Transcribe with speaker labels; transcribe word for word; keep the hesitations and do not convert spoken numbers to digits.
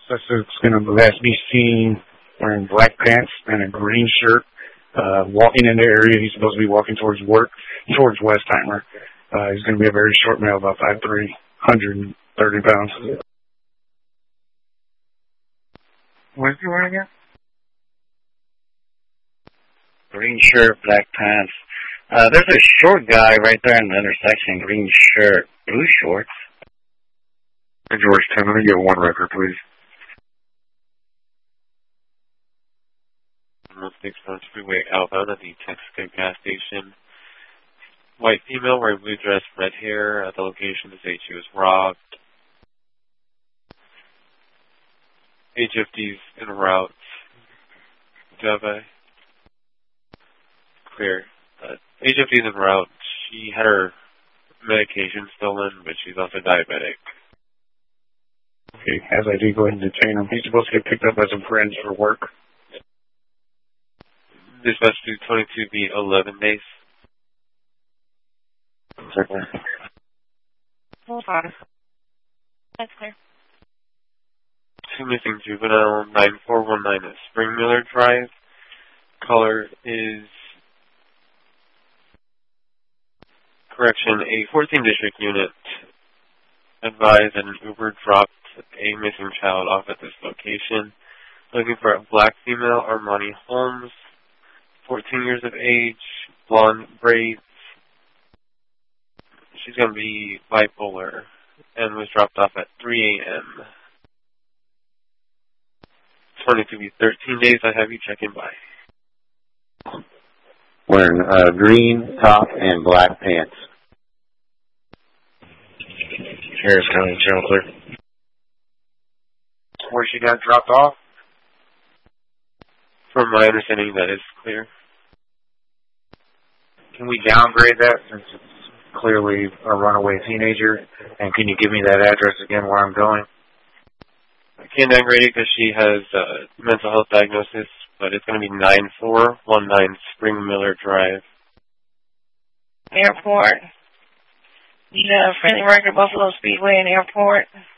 Speaker 1: Suspect's going to last be seen wearing black pants and a green shirt, uh, walking in the area. He's supposed to be walking towards work, towards Westheimer. Uh, he's going to be a very short male, about five three, one hundred thirty pounds.
Speaker 2: What is he wearing again?
Speaker 3: Green shirt, black pants. Uh, there's a short guy right there in the intersection, green shirt, blue shorts.
Speaker 2: Hey, George, ten, let me get one record, please.
Speaker 4: North Dixon Freeway outbound at the Texaco gas station. White female wearing blue dress, red hair. At the location, the say she was robbed. H F Ds en route. Java. Clear. Uh, H F Ds en route. She had her medication stolen, but she's also diabetic.
Speaker 1: Okay, as I do, go ahead and detain him. He's supposed to get picked up by some friends for work.
Speaker 4: Dispatch to twenty-two B eleven days.
Speaker 2: Certainly.
Speaker 5: Hold on. That's clear.
Speaker 4: Two missing juvenile, nine four one nine at Spring Miller Drive. Caller is, correction, a fourteen district unit advised that an Uber dropped a missing child off at this location. Looking for a black female, Armani Holmes, fourteen years of age, blonde braids. She's going to be bipolar and was dropped off at three a.m. twenty-two be thirteen days. I have you checking by.
Speaker 3: Wearing uh, green top and black pants.
Speaker 2: Harris County, channel clear.
Speaker 1: Where she got dropped off?
Speaker 4: From my understanding, that is clear.
Speaker 1: Can we downgrade that since it's clearly a runaway teenager? And can you give me that address again where I'm going?
Speaker 4: I can't downgrade it because she has uh, mental health diagnosis, but it's going to be nine four one nine Spring Miller Drive.
Speaker 5: Airport. You got a friendly record, Buffalo Speedway and Airport.